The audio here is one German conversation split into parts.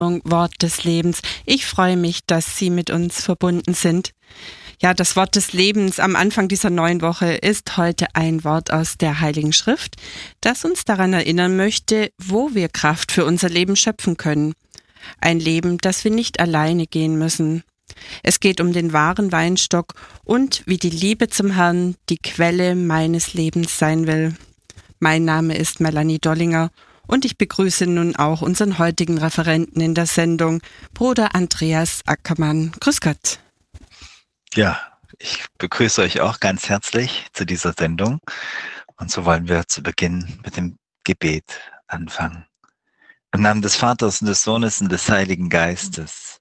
Wort des Lebens. Ich freue mich, dass Sie mit uns verbunden sind. Ja, das Wort des Lebens am Anfang dieser neuen Woche ist heute ein Wort aus der Heiligen Schrift, das uns daran erinnern möchte, wo wir Kraft für unser Leben schöpfen können. Ein Leben, das wir nicht alleine gehen müssen. Es geht um den wahren Weinstock und wie die Liebe zum Herrn die Quelle meines Lebens sein will. Mein Name ist Melanie Dollinger und ich begrüße nun auch unseren heutigen Referenten in der Sendung, Bruder Andreas Ackermann. Grüß Gott. Ja, ich begrüße euch auch ganz herzlich zu dieser Sendung. Und so wollen wir zu Beginn mit dem Gebet anfangen. Im Namen des Vaters und des Sohnes und des Heiligen Geistes.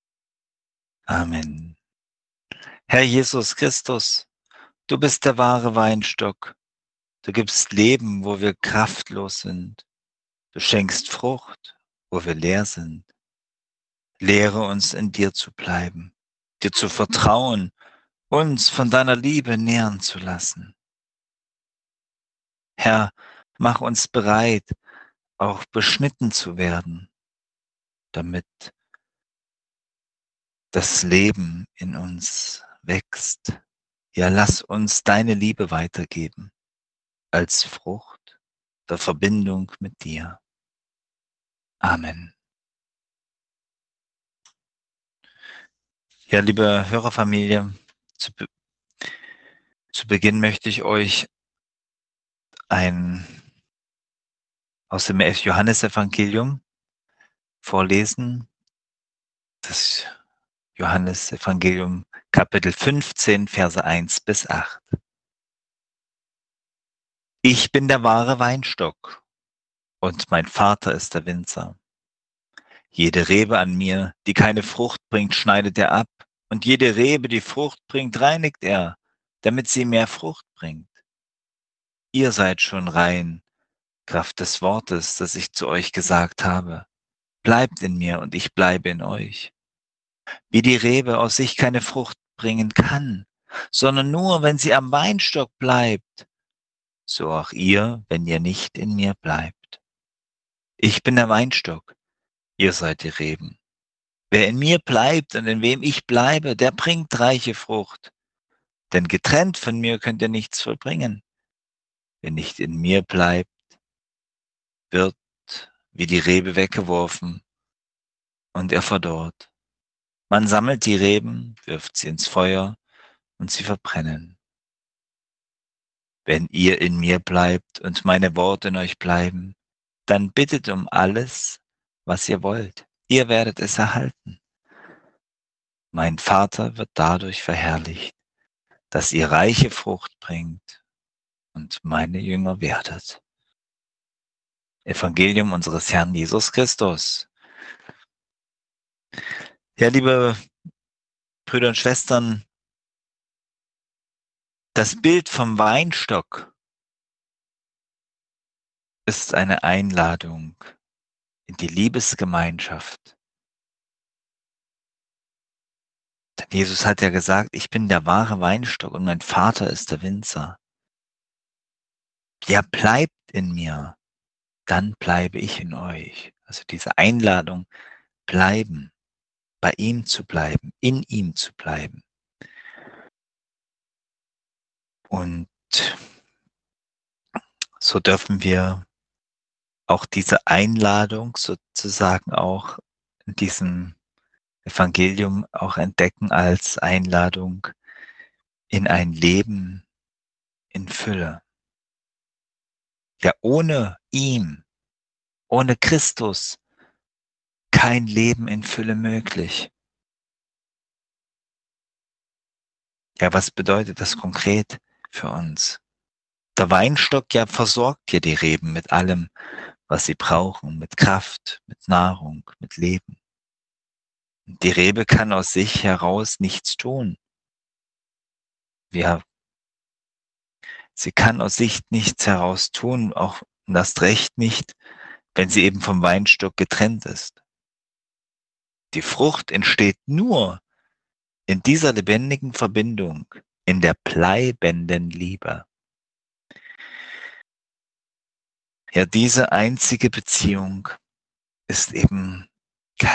Amen. Herr Jesus Christus, du bist der wahre Weinstock. Du gibst Leben, wo wir kraftlos sind. Du schenkst Frucht, wo wir leer sind. Lehre uns, in dir zu bleiben, dir zu vertrauen, uns von deiner Liebe nähren zu lassen. Herr, mach uns bereit, auch beschnitten zu werden, damit das Leben in uns wächst. Ja, lass uns deine Liebe weitergeben als Frucht der Verbindung mit dir. Amen. Ja, liebe Hörerfamilie, zu Beginn möchte ich euch aus dem Johannesevangelium vorlesen. Das Johannesevangelium Kapitel 15, Verse 1 bis 8. Ich bin der wahre Weinstock und mein Vater ist der Winzer. Jede Rebe an mir, die keine Frucht bringt, schneidet er ab, und jede Rebe, die Frucht bringt, reinigt er, damit sie mehr Frucht bringt. Ihr seid schon rein, Kraft des Wortes, das ich zu euch gesagt habe. Bleibt in mir und ich bleibe in euch. Wie die Rebe aus sich keine Frucht bringen kann, sondern nur, wenn sie am Weinstock bleibt, so auch ihr, wenn ihr nicht in mir bleibt. Ich bin der Weinstock, ihr seid die Reben. Wer in mir bleibt und in wem ich bleibe, der bringt reiche Frucht. Denn getrennt von mir könnt ihr nichts vollbringen. Wer nicht in mir bleibt, wird wie die Rebe weggeworfen und er verdorrt. Man sammelt die Reben, wirft sie ins Feuer und sie verbrennen. Wenn ihr in mir bleibt und meine Worte in euch bleiben, dann bittet um alles, was ihr wollt. Ihr werdet es erhalten. Mein Vater wird dadurch verherrlicht, dass ihr reiche Frucht bringt und meine Jünger werdet. Evangelium unseres Herrn Jesus Christus. Ja, liebe Brüder und Schwestern, das Bild vom Weinstock ist eine Einladung in die Liebesgemeinschaft. Denn Jesus hat ja gesagt, ich bin der wahre Weinstock und mein Vater ist der Winzer. Ja, bleibt in mir, dann bleibe ich in euch. Also diese Einladung, bleiben, bei ihm zu bleiben, in ihm zu bleiben. Und so dürfen wir auch diese Einladung sozusagen auch in diesem Evangelium auch entdecken als Einladung in ein Leben in Fülle. Ja, ohne ihn, ohne Christus, kein Leben in Fülle möglich. Ja, was bedeutet das konkret für uns? Der Weinstock ja versorgt ja die Reben mit allem, was sie brauchen, mit Kraft, mit Nahrung, mit Leben. Die Rebe kann aus sich heraus nichts tun. Ja, sie kann aus sich nichts heraus tun, auch erst recht nicht, wenn sie eben vom Weinstock getrennt ist. Die Frucht entsteht nur in dieser lebendigen Verbindung, in der bleibenden Liebe. Ja, diese einzige Beziehung ist eben